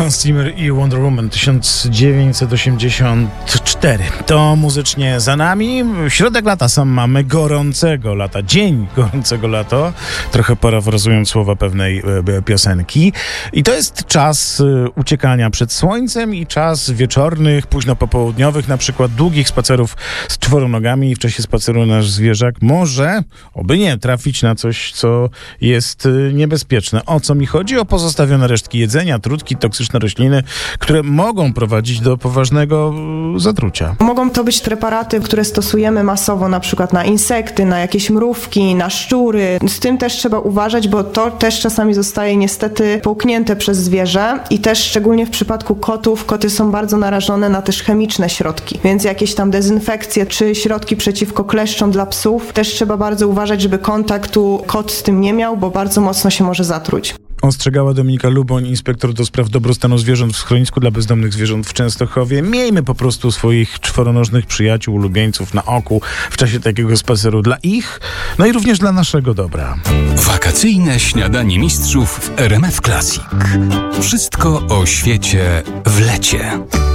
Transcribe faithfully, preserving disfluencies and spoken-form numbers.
Hans Zimmer i Wonder Woman tysiąc dziewięćset osiemdziesiąt cztery. To muzycznie za nami. Środek lata, sam mamy gorącego lata. Dzień gorącego lata. Trochę parafrazując słowa pewnej e, piosenki. I to jest czas e, uciekania przed słońcem i czas wieczornych, późno popołudniowych, na przykład długich spacerów z czworonogami. I w czasie spaceru nasz zwierzak może, oby nie, trafić na coś, co jest e, niebezpieczne. O co mi chodzi? O pozostawione resztki jedzenia, trutki, toksyczne rośliny, które mogą prowadzić do poważnego zatrucia. Mogą to być preparaty, które stosujemy masowo, na przykład na insekty, na jakieś mrówki, na szczury. Z tym też trzeba uważać, bo to też czasami zostaje niestety połknięte przez zwierzę i też szczególnie w przypadku kotów, koty są bardzo narażone na też chemiczne środki, więc jakieś tam dezynfekcje czy środki przeciwko kleszczom dla psów też trzeba bardzo uważać, żeby kontaktu kot z tym nie miał, bo bardzo mocno się może zatruć. Ostrzegała Dominika Luboń, inspektor do spraw dobrostanu zwierząt w schronisku dla bezdomnych zwierząt w Częstochowie. Miejmy po prostu swoich czworonożnych przyjaciół, ulubieńców na oku w czasie takiego spaceru dla ich, no i również dla naszego dobra. Wakacyjne śniadanie mistrzów w R M F Classic. Wszystko o świecie w lecie.